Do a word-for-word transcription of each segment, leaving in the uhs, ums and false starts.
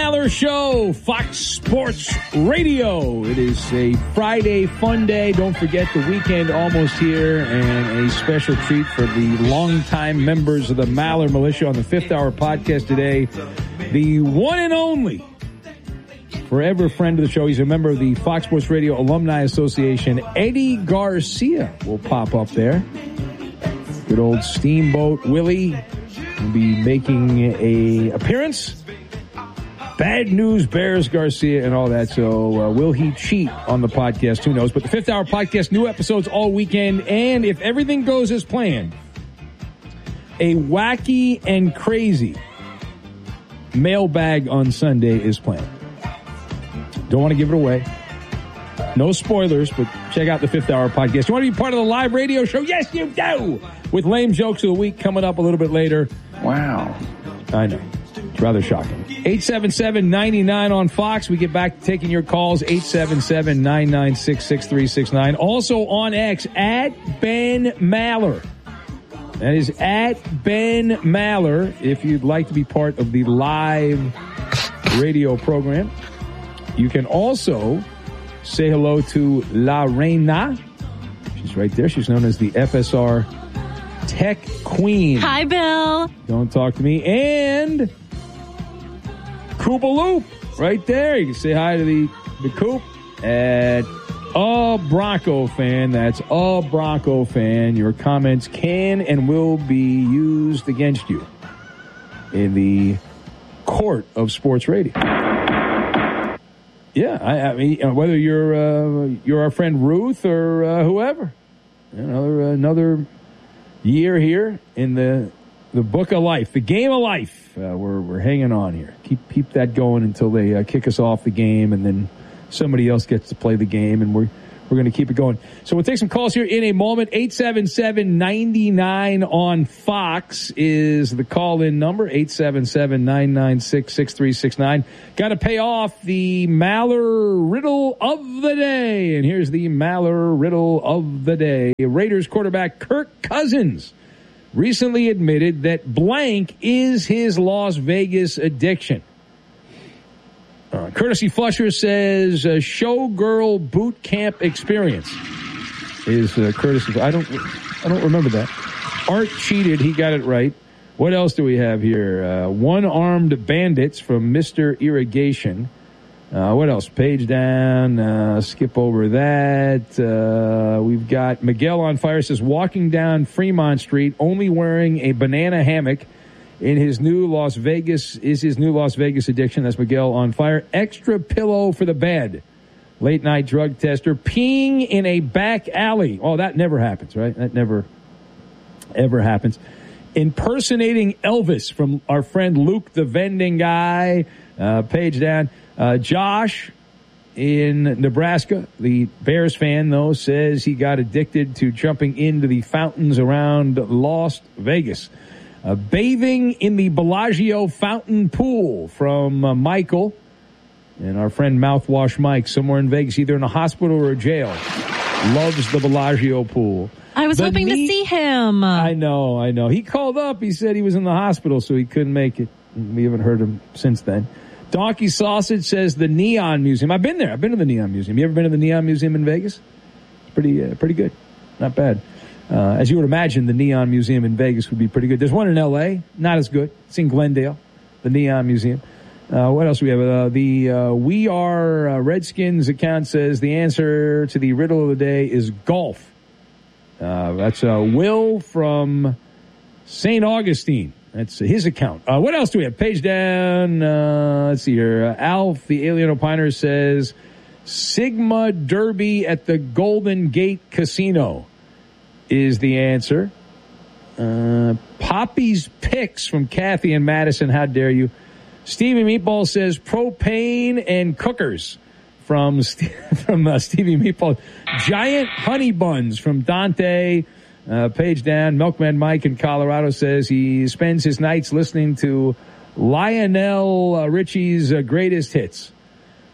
Maller Show, Fox Sports Radio. It is a Friday fun day. Don't forget the weekend almost here, and a special treat for the longtime members of the Maller Militia on the Fifth Hour podcast today. The one and only forever friend of the show. He's a member of the Fox Sports Radio Alumni Association. Eddie Garcia will pop up there. Good old Steamboat Willie will be making a appearance. Bad News Bears Garcia and all that. So uh, will he cheat on the podcast? Who knows? But the Fifth Hour podcast, new episodes all weekend. And if everything goes as planned, a wacky and crazy mailbag on Sunday is planned. Don't want to give it away. No spoilers, but check out the Fifth Hour podcast. You want to be part of the live radio show? Yes, you do! With lame jokes of the week coming up a little bit later. Wow. I know. It's rather shocking. eight seven seven, nine nine on Fox. We get back to taking your calls. eight seven seven, nine nine six, six three six nine. Also on X, at Ben Maller. That is at Ben Maller. If you'd like to be part of the live radio program. You can also say hello to La Reina. She's right there. She's known as the F S R Tech Queen. Hi, Bill. Don't talk to me. And Koopaloop right there. You can say hi to the, the Coop at a Bronco fan. That's a Bronco fan. Your comments can and will be used against you in the court of sports radio. Yeah, I, I mean, whether you're uh, you're our friend Ruth or uh, whoever, another another year here in the the book of life, the game of life. Uh, we're we're hanging on here. Keep keep that going until they uh, kick us off the game, and then somebody else gets to play the game, and we're we're going to keep it going. So we'll take some calls here in a moment. eight seven seven, nine nine on Fox is the call-in number. eight seven seven, nine nine six, six three six nine. Got to pay off the Maller Riddle of the Day. And here's the Maller Riddle of the Day. Raiders quarterback Kirk Cousins recently admitted that blank is his Las Vegas addiction. Uh, Courtesy Flusher says uh, showgirl boot camp experience is uh, courtesy. I don't, I don't remember that. Art cheated. He got it right. What else do we have here? Uh, one-armed bandits from Mister Irrigation. Uh, what else? Page down. Uh, skip over that. Uh, we've got Miguel on Fire says walking down Fremont Street, only wearing a banana hammock. In his new Las Vegas, is his new Las Vegas addiction. That's Miguel on Fire. Extra pillow for the bed. Late night drug tester. Peeing in a back alley. Oh, that never happens, right? That never, ever happens. Impersonating Elvis from our friend Luke, the vending guy. Uh, page down. Uh, Josh in Nebraska, the Bears fan, though, says he got addicted to jumping into the fountains around Las Vegas. Uh, bathing in the Bellagio fountain pool from uh, Michael and our friend Mouthwash Mike, somewhere in Vegas, either in a hospital or a jail. Loves the Bellagio pool. I was the hoping knee- to see him. I know, I know. He called up. He said he was in the hospital, so he couldn't make it. We haven't heard him since then. Donkey Sausage says the Neon Museum. I've been there. I've been to the Neon Museum. You ever been to the Neon Museum in Vegas? It's pretty, uh, pretty good. Not bad. Uh, as you would imagine, the Neon Museum in Vegas would be pretty good. There's one in L A, not as good. It's in Glendale, the Neon Museum. Uh, what else do we have? Uh, the uh, We Are uh, Redskins account says the answer to the riddle of the day is golf. Uh, that's uh, Will from Saint Augustine. That's his account. Uh, what else do we have? Page down. Uh, let's see here. Uh, Alf, the Alien Opiner, says Sigma Derby at the Golden Gate Casino is the answer. Uh, Poppy's Picks from Kathy and Madison. How dare you? Stevie Meatball says propane and cookers from from uh, Stevie Meatball. Giant honey buns from Dante. Uh, page down. Milkman Mike in Colorado says he spends his nights listening to Lionel uh, Richie's uh, greatest hits.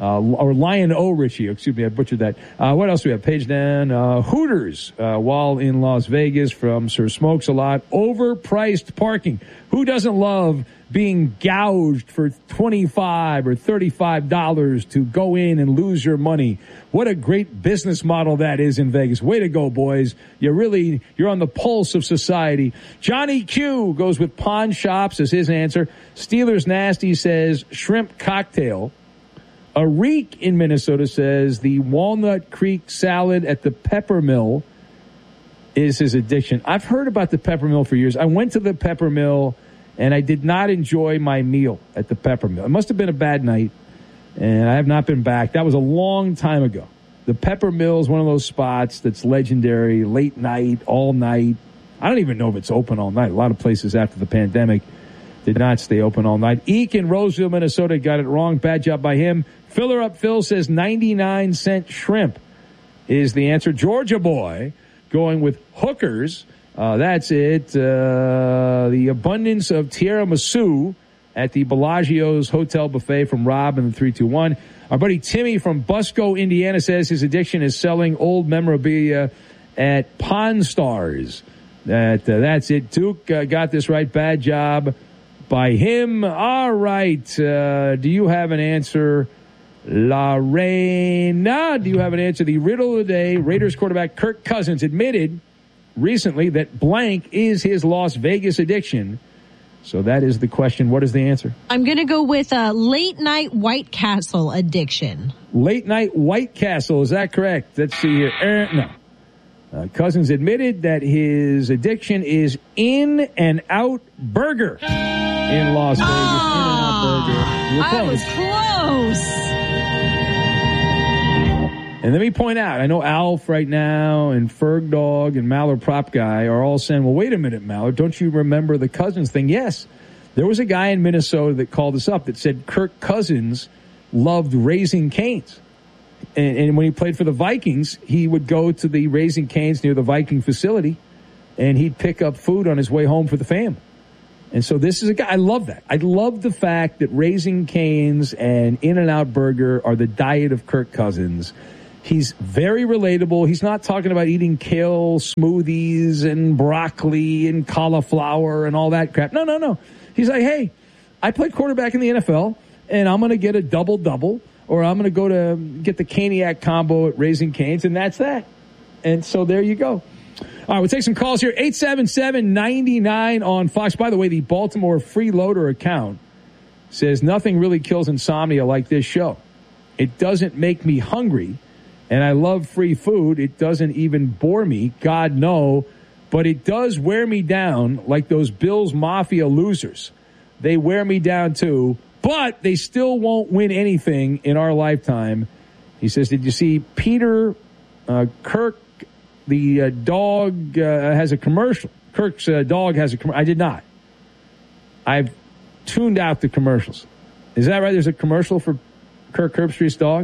Uh, or Lion O. Richie, excuse me, I butchered that. Uh, what else do we have? Page down. Uh, Hooters, uh, while in Las Vegas from Sir Smokes a Lot. Overpriced parking. Who doesn't love being gouged for twenty-five dollars or thirty-five dollars to go in and lose your money? What a great business model that is in Vegas. Way to go, boys. You're really, you're on the pulse of society. Johnny Q goes with pawn shops as his answer. Steelers Nasty says shrimp cocktail. Arik in Minnesota says the Walnut Creek salad at the Pepper Mill is his addiction. I've heard about the Pepper Mill for years. I went to the Pepper Mill, and I did not enjoy my meal at the Pepper Mill. It must have been a bad night, and I have not been back. That was a long time ago. The Pepper Mill is one of those spots that's legendary, late night, all night. I don't even know if it's open all night. A lot of places after the pandemic did not stay open all night. Eek in Roseville, Minnesota got it wrong. Bad job by him. Filler Up Phil says ninety-nine cent shrimp is the answer. Georgia Boy going with hookers. Uh, that's it. Uh, the abundance of tiramisu at the Bellagio's Hotel Buffet from Rob in the three two one. Our buddy Timmy from Busco, Indiana says his addiction is selling old memorabilia at Pawn Stars. That, uh, that's it. Duke uh, got this right. Bad job by him. All right. Uh, do you have an answer? La Reina, do you have an answer? The riddle of the day, Raiders quarterback Kirk Cousins admitted recently that blank is his Las Vegas addiction. So that is the question. What is the answer? I'm going to go with a late night White Castle addiction. Late night White Castle, is that correct? Let's see here. Er, no. Uh, Cousins admitted that his addiction is In and Out Burger in Las Vegas. Oh, In and Out Burger. You were I was close. And let me point out, I know Alf right now and Ferg Dog and Mallard Prop Guy are all saying, well, wait a minute, Mallard, don't you remember the Cousins thing? Yes. There was a guy in Minnesota that called us up that said Kirk Cousins loved Raising Cane's. And, and when he played for the Vikings, he would go to the Raising Cane's near the Viking facility, and he'd pick up food on his way home for the family. And so this is a guy, I love that. I love the fact that Raising Cane's and In-N-Out Burger are the diet of Kirk Cousins. He's very relatable. He's not talking about eating kale smoothies and broccoli and cauliflower and all that crap. No, no, no. He's like, hey, I played quarterback in the N F L, and I'm going to get a double-double, or I'm going to go to get the Caniac combo at Raising Cane's, and that's that. And so there you go. All right, we'll take some calls here. eight seven seven, nine nine on Fox. By the way, the Baltimore Freeloader account says nothing really kills insomnia like this show. It doesn't make me hungry. And I love free food. It doesn't even bore me. God, no. But it does wear me down like those Bills Mafia losers. They wear me down, too. But they still won't win anything in our lifetime. He says, did you see Peter uh, Kirk, the uh, dog, uh, has a commercial? Kirk's uh, dog has a commercial. I did not. I've tuned out the commercials. Is that right? There's a commercial for Kirk Herbstreit's dog?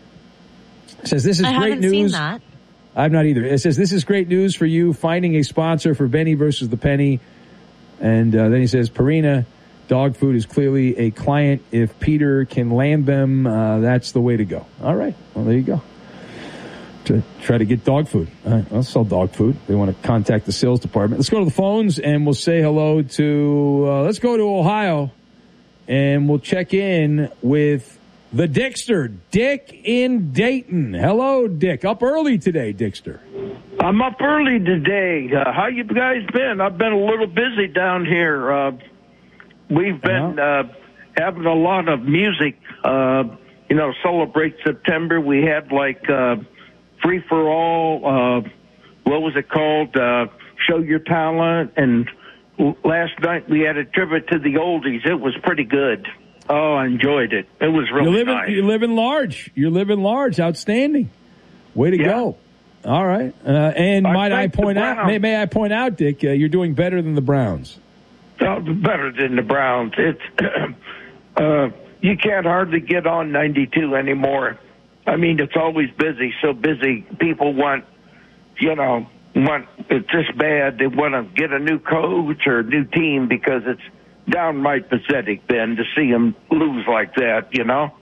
It says, this is I great haven't news. Seen that. I've not either. It says, this is great news for you, finding a sponsor for Benny versus the Penny. And uh, then he says, Purina dog food is clearly a client. If Peter can land them, uh, that's the way to go. All right. Well, there you go. To try to get dog food. All right. I'll sell dog food. They want to contact the sales department. Let's go to the phones, and we'll say hello to, uh, let's go to Ohio, and we'll check in with the Dickster, Dick in Dayton. Hello, Dick. Up early today, Dickster. I'm up early today. Uh, how you guys been? I've been a little busy down here. Uh, we've been uh, having a lot of music. Uh, you know, Celebrate September. We had like uh, Free for All. Uh, what was it called? Uh, Show Your Talent. And last night we had a tribute to the oldies. It was pretty good. Oh, I enjoyed it. It was really you're living, nice. You're living large. You're living large. Outstanding. Way to yeah. go. All right. Uh, and I might I point out, may, may I point out, Dick, uh, you're doing better than the Browns. Oh, better than the Browns. It's uh, you can't hardly get on ninety-two anymore. I mean, it's always busy, so busy. People want, you know, want it's just bad. They want to get a new coach or a new team because it's downright pathetic, Ben, to see them lose like that, you know?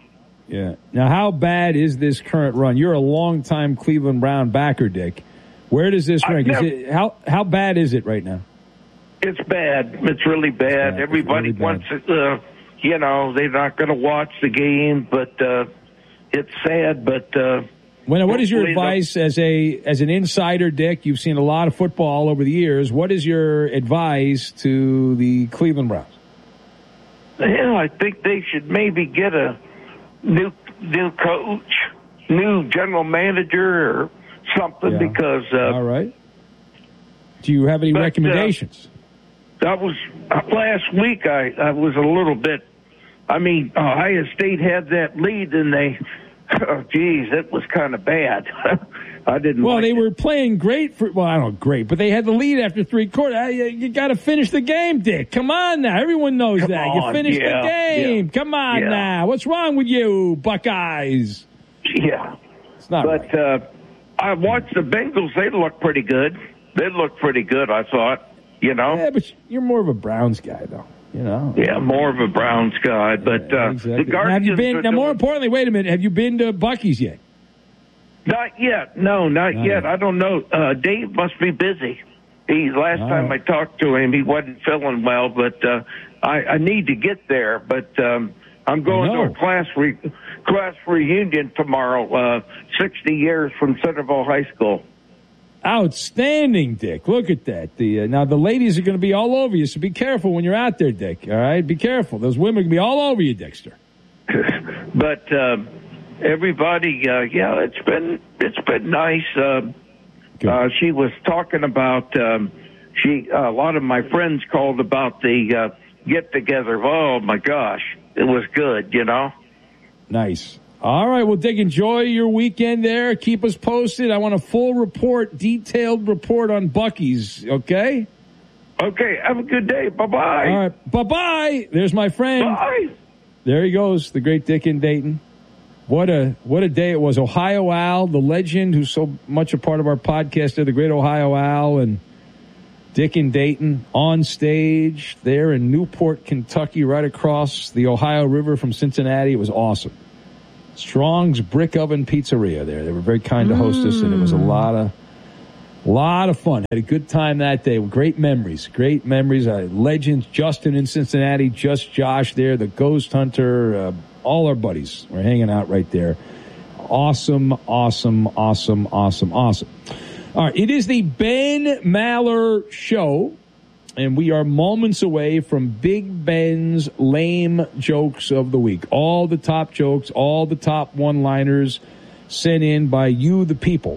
Yeah. Now, how bad is this current run? You're a longtime Cleveland Brown backer, Dick. Where does this rank? Is it, how how bad is it right now? It's bad. It's really bad. It's Everybody really bad. wants it. Uh, you know, they're not going to watch the game, but uh, it's sad. But uh, when, what is your advice as a as an insider, Dick? You've seen a lot of football all over the years. What is your advice to the Cleveland Browns? Yeah, I think they should maybe get a new new coach, new general manager, or something. Yeah. Because uh, all right. Do you have any but, recommendations? Uh, that was uh, last week. I, I was a little bit. I mean, Ohio State had that lead, and they. Oh, geez, it was kind of bad. I didn't. Well, like they it. were playing great for. Well, I don't know, great, but they had the lead after three quarters. You, you got to finish the game, Dick. Come on now, everyone knows Come that. on, You finished yeah, the game. yeah, Come on yeah. now. What's wrong with you, Buckeyes? Yeah, it's not. But right. uh, I watched the Bengals. They look pretty good. They look pretty good. I thought. You know. Yeah, but you're more of a Browns guy, though. You know. Yeah, more of a Browns guy. But Yeah, uh, exactly. the Now, have you Guardians. been? are Now, more doing- importantly, wait a minute. Have you been to Bucky's yet? Not yet. No, not Not yet. yet. I don't know. Uh, Dave must be busy. He last All time right. I talked to him, he wasn't feeling well. But uh, I, I need to get there. But um, I'm going I to know. a class re- class reunion tomorrow. Uh, Sixty years from Centerville High School. Outstanding, Dick. Look at that. The uh, now the ladies are going to be all over you, so be careful when you're out there, Dick. All right, be careful. Those women can be all over you, Dexter. But uh, everybody, uh, yeah, it's been it's been nice. Uh, Good. uh, she was talking about um, she. Uh, a lot of my friends called about the uh, get together. Oh my gosh, it was good. You know. Nice. All right, well, Dick, enjoy your weekend there. Keep us posted. I want a full report, detailed report on Bucky's, okay? Okay, have a good day. Bye-bye. All right, bye-bye. There's my friend. Bye. There he goes, the great Dick in Dayton. What a what a day it was. Ohio Al, the legend who's so much a part of our podcast there, the great Ohio Al, and Dick in Dayton on stage there in Newport, Kentucky, right across the Ohio River from Cincinnati. It was awesome. Strong's Brick Oven Pizzeria there. They were very kind to host us, and it was a lot of, lot of fun. Had a good time that day. Great memories. Great memories. Uh, legends, Justin in Cincinnati, Just Josh there, the Ghost Hunter, uh, all our buddies were hanging out right there. Awesome, awesome, awesome, awesome, awesome. All right, it is the Ben Maller Show. And we are moments away from Big Ben's lame jokes of the week. All the top jokes, all the top one-liners sent in by you, the people.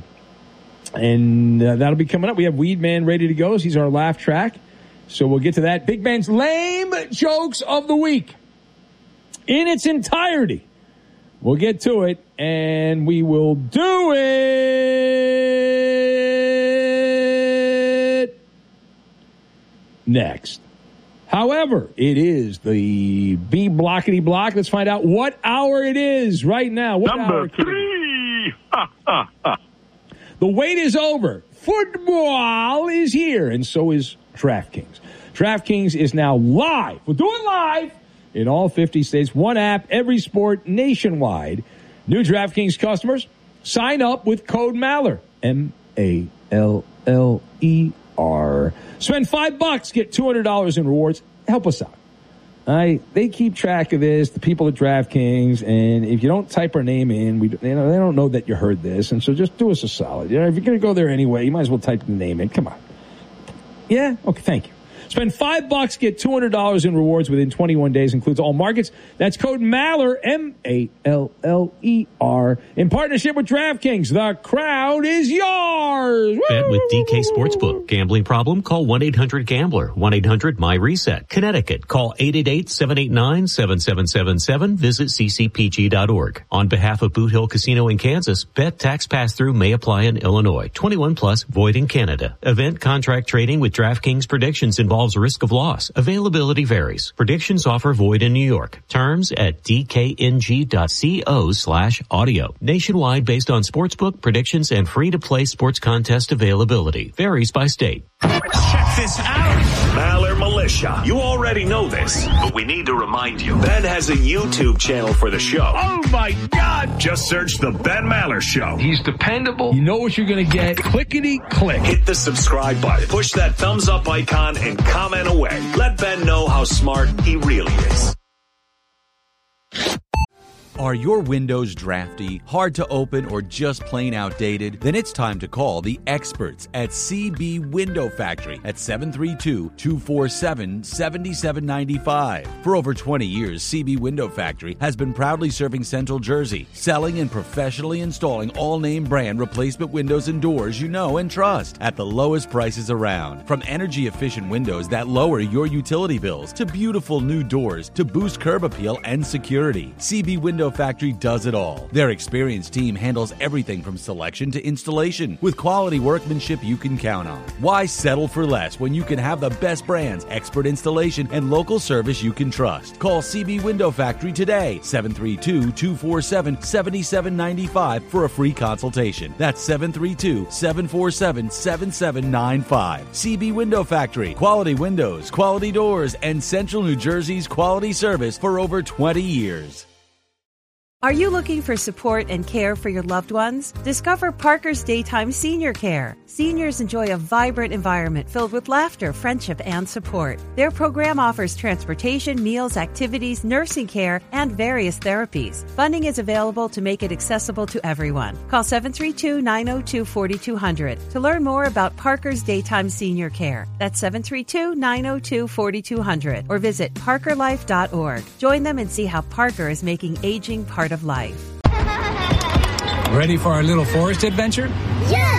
And uh, that'll be coming up. We have Weed Man ready to go. He's our laugh track. So we'll get to that. Big Ben's lame jokes of the week in its entirety. We'll get to it, and we will do it next. However, it is the B blockety block. Let's find out what hour it is right now. What Number hour three. The wait is over. Football is here, and so is DraftKings. DraftKings is now live. We'll do it live in all fifty states. One app, every sport, nationwide. New DraftKings customers, sign up with code Maller. M A L L E R. Spend five bucks, get two hundred dollars in rewards. Help us out. All right, they keep track of this, the people at DraftKings, and if you don't type our name in, we you know they don't know that you heard this, and so just do us a solid. You know, if you're going to go there anyway, you might as well type the name in. Come on. Yeah? Okay, thank you. Spend five bucks, get two hundred dollars in rewards within twenty-one days, includes all markets. That's code Maller, M A L L E R, in partnership with DraftKings. The crowd is yours. Bet with D K Sportsbook. Gambling problem? Call one eight hundred gambler. one eight hundred my reset. Connecticut. Call eight eight eight, seven eight nine, seven seven seven seven. Visit c c p g dot org. On behalf of Boot Hill Casino in Kansas, bet tax pass-through may apply in Illinois. twenty-one plus, void in Canada. Event contract trading with DraftKings predictions involving involves risk of loss. Availability varies. Predictions offer void in New York. Terms at dkng.co slash audio. Nationwide based on sportsbook predictions and free-to-play sports contest availability. Varies by state. Check this out. Maller Militia. You already know this, but we need to remind you. Ben has a YouTube channel for the show. Oh, my God. Just search The Ben Maller Show. He's dependable. You know what you're going to get. Clickety click. Hit the subscribe button. Push that thumbs up icon and comment away. Let Ben know how smart he really is. Are your windows drafty, hard to open, or just plain outdated? Then it's time to call the experts at C B Window Factory at seven three two, two four seven, seven seven nine five. For over twenty years, C B Window Factory has been proudly serving Central Jersey, selling and professionally installing all-name brand replacement windows and doors you know and trust at the lowest prices around. From energy-efficient windows that lower your utility bills to beautiful new doors to boost curb appeal and security, C B Window Factory does it all. Their experienced team handles everything from selection to installation with quality workmanship you can count on. Why settle for less when you can have the best brands, expert installation, and local service you can trust? Call C B Window Factory today, seven three two, two four seven, seven seven nine five for a free consultation. That's seven three two, seven four seven, seven seven nine five. C B Window Factory. Quality windows, quality doors, and Central New Jersey's quality service for over twenty years. Are you looking for support and care for your loved ones? Discover Parker's Daytime Senior Care. Seniors enjoy a vibrant environment filled with laughter, friendship, and support. Their program offers transportation, meals, activities, nursing care, and various therapies. Funding is available to make it accessible to everyone. Call seven three two, nine zero two, four two zero zero to learn more about Parker's Daytime Senior Care. That's seven three two, nine zero two, four two zero zero or visit parker life dot org. Join them and see how Parker is making aging part of life. Ready for our little forest adventure? Yeah!